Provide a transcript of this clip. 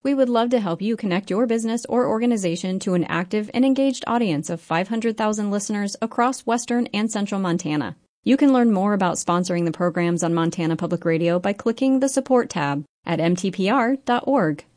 We would love to help you connect your business or organization to an active and engaged audience of 500,000 listeners across western and central Montana. You can learn more about sponsoring the programs on Montana Public Radio by clicking the Support tab at mtpr.org.